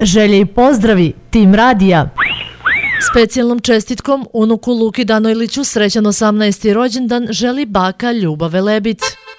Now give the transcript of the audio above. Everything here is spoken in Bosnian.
Želje i pozdravi, tim radija. Specijalnom čestitkom unuku Luki Danojliću srećan 18. rođendan želi baka Ljuba Velebit.